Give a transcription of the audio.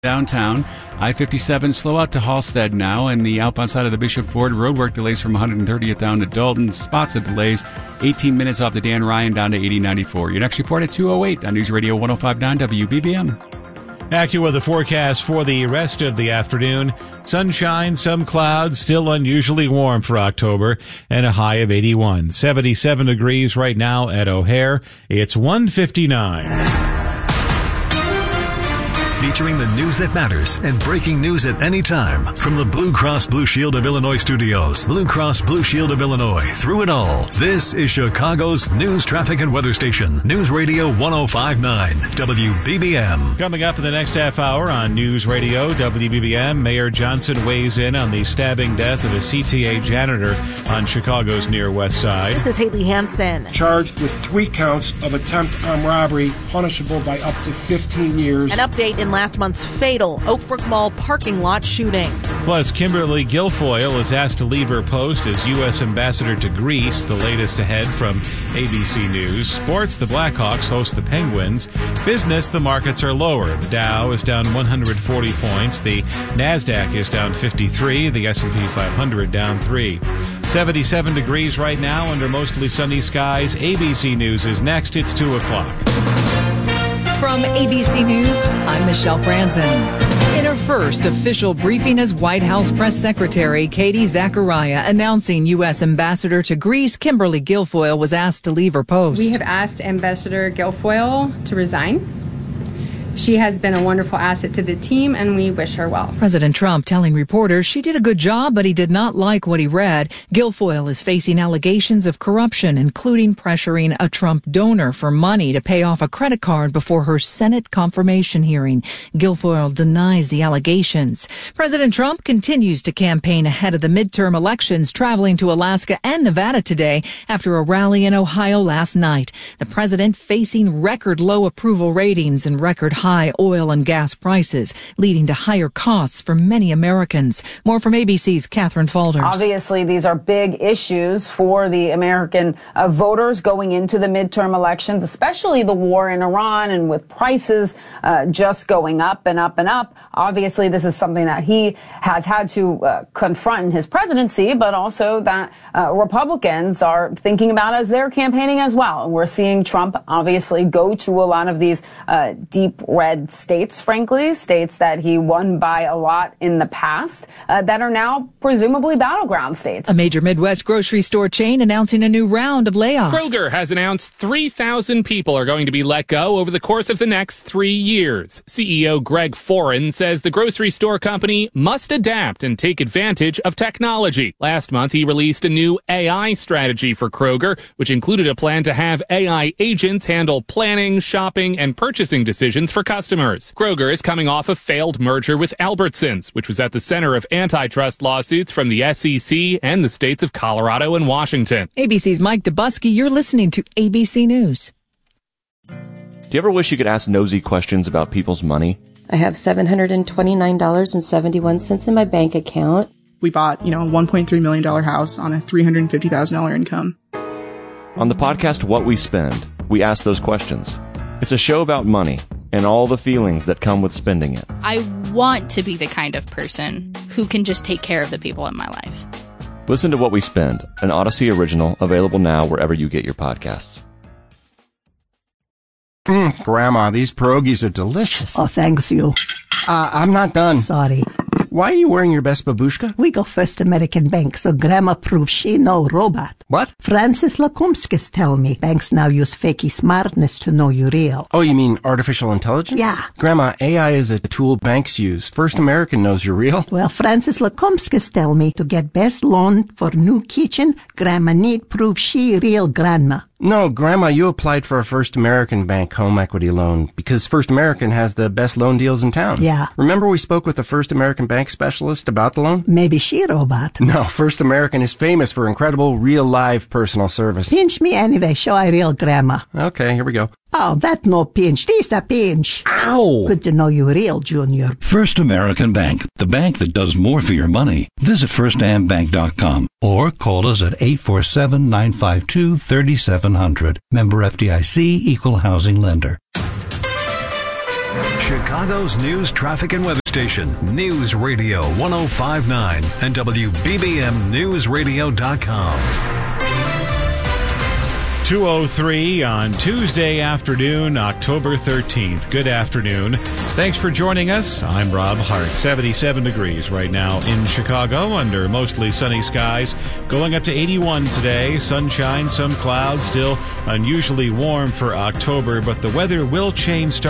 downtown. I-57 slow out to Halstead now, and the outbound side of the Bishop Ford roadwork delays from 130th down to Dalton. Spots of delays, 18 minutes off the Dan Ryan down to 8094. Your next report at 2:08 on News Radio 105.9 WBBM. AccuWeather forecast for the rest of the afternoon. Sunshine, some clouds, still unusually warm for October, and a high of 81. 77 degrees right now at O'Hare. It's 1:59. Featuring the news that matters and breaking news at any time. From the Blue Cross Blue Shield of Illinois studios, Blue Cross Blue Shield of Illinois, through it all. This is Chicago's news, traffic, and weather station. News Radio 105.9 WBBM. Coming up in the next half hour on News Radio WBBM, Mayor Johnson weighs in on the stabbing death of a CTA janitor on Chicago's near west side. This is Haley Hansen. Charged with 3 counts of attempt armed robbery, punishable by up to 15 years. An update in last month's fatal Oakbrook Mall parking lot shooting. Plus, Kimberly Guilfoyle is asked to leave her post as U.S. Ambassador to Greece. The latest ahead from ABC News. Sports, the Blackhawks host the Penguins. Business, the markets are lower. The Dow is down 140 points. The NASDAQ is down 53. The S&P 500 down 3. 77 degrees right now under mostly sunny skies. ABC News is next. It's 2 o'clock. From ABC News, I'm Michelle Franzen. In her first official briefing as White House Press Secretary, Katie Zachariah announcing U.S. Ambassador to Greece, Kimberly Guilfoyle, was asked to leave her post. We have asked Ambassador Guilfoyle to resign. She has been a wonderful asset to the team, and we wish her well. President Trump telling reporters she did a good job, but he did not like what he read. Guilfoyle is facing allegations of corruption, including pressuring a Trump donor for money to pay off a credit card before her Senate confirmation hearing. Guilfoyle denies the allegations. President Trump continues to campaign ahead of the midterm elections, traveling to Alaska and Nevada today after a rally in Ohio last night. The president facing record low approval ratings and record high oil and gas prices, leading to higher costs for many Americans. More from ABC's Catherine Falders. Obviously, these are big issues for the American voters going into the midterm elections, especially the war in Iran, and with prices just going up and up and up. Obviously, this is something that he has had to confront in his presidency, but also that Republicans are thinking about as they're campaigning as well. And we're seeing Trump obviously go to a lot of these deep red states, frankly, states that he won by a lot in the past, that are now presumably battleground states. A major Midwest grocery store chain announcing a new round of layoffs. Kroger has announced 3,000 people are going to be let go over the course of the next 3 years. CEO Greg Foran says the grocery store company must adapt and take advantage of technology. Last month, he released a new AI strategy for Kroger, which included a plan to have AI agents handle planning, shopping, and purchasing decisions for customers. Kroger is coming off a failed merger with Albertsons, which was at the center of antitrust lawsuits from the SEC and the states of Colorado and Washington. ABC's Mike Dubusky, you're listening to ABC News. Do you ever wish you could ask nosy questions about people's money? I have $729.71 in my bank account. We bought, a $1.3 million house on a $350,000 income. On the podcast What We Spend, we ask those questions. It's a show about money and all the feelings that come with spending it. I want to be the kind of person who can just take care of the people in my life. Listen to What We Spend, an Odyssey original, available now wherever you get your podcasts. Grandma, these pierogies are delicious. Oh, thanks you. I'm not done. Sorry. Why are you wearing your best babushka? We go First American Bank, so Grandma proves she no robot. What? Francis Lakumskis tell me banks now use fakey smartness to know you real. Oh, you mean artificial intelligence? Yeah. Grandma, AI is a tool banks use. First American knows you're real. Well, Francis Lakumskis tell me to get best loan for new kitchen, Grandma need prove she real grandma. No, Grandma, you applied for a First American Bank home equity loan because First American has the best loan deals in town. Yeah. Remember we spoke with the First American Bank specialist about the loan? Maybe she a robot. No, First American is famous for incredible, real, live personal service. Pinch me anyway, show I real grandma. Okay, here we go. Oh, that no pinch. This a pinch. Ow! Good to know you real, Junior. First American Bank, the bank that does more for your money. Visit firstambank.com or call us at 847-952-3700. Member FDIC, Equal Housing Lender. Chicago's news, traffic, and weather station, News Radio 105.9 and WBBMNewsRadio.com. 2:03 on Tuesday afternoon, October 13th. Good afternoon. Thanks for joining us. I'm Rob Hart. 77 degrees right now in Chicago under mostly sunny skies. Going up to 81 today. Sunshine, some clouds, still unusually warm for October, but the weather will change